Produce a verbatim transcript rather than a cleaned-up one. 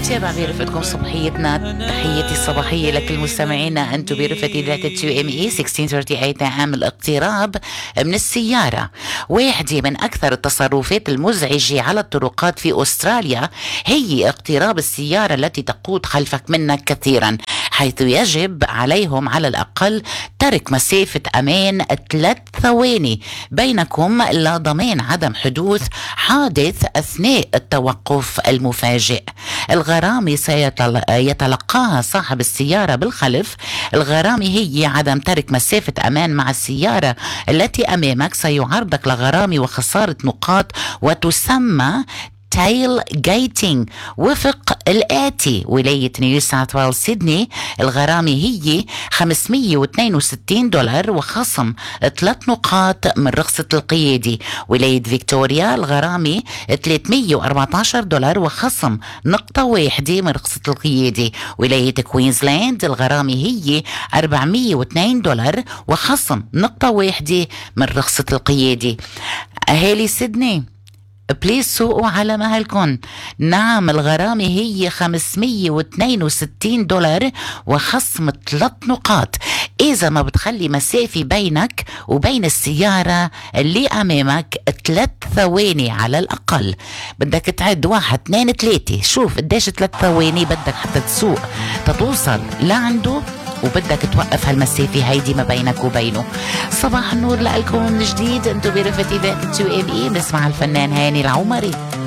نتابع برفقتكم صبحيتنا. تحياتي الصباحية لكل مستمعينا. أنتم برفقة إذاعة تو إم إي ستة عشر ثلاثة وثلاثين عام الاقتراب من السيارة. واحدة من أكثر التصرفات المزعجة على الطرقات في أستراليا هي اقتراب السيارة التي تقود خلفك منك كثيرا، حيث يجب عليهم على الأقل ترك مسافة أمان ثلاث ثواني بينكم لضمان عدم حدوث حادث أثناء التوقف المفاجئ. الغرامة سيتلقاها صاحب السيارة بالخلف. الغرامة هي عدم ترك مسافة أمان مع السيارة التي أمامك، سيعرضك لغرامة وخسارة نقاط وتسمى تايل جيتينج وفق الآتي: ولاية نيو ساوث ويلز سيدني الغرامة هي خمسمية واثنين وستين دولار وخصم ثلاث نقاط من رخصة القيادة. ولاية فيكتوريا الغرامة ثلاثمية وأربعة عشر دولار وخصم نقطة واحدة من رخصة القيادة. ولاية كوينزلاند الغرامة هي أربعمية واثنين دولار وخصم نقطة واحدة من رخصة القيادة. أهالي سيدني بليز سوقوا على مهلكن. نعم، الغرامة هي خمسمية واثنين وستين دولار وخصم ثلاث نقاط إذا ما بتخلي مسافة بينك وبين السيارة اللي أمامك ثلاث ثواني على الأقل. بدك تعد واحد اثنين ثلاثة. شوف قديش ثلاث ثواني بدك حتى تسوق تتوصل لعنده، وبدك توقف هالمسافة هيدي ما بينك وبينه. صباح النور لكم من جديد. انتو برفقة إذاعة تو إم إي. نسمع الفنان هاني العمري.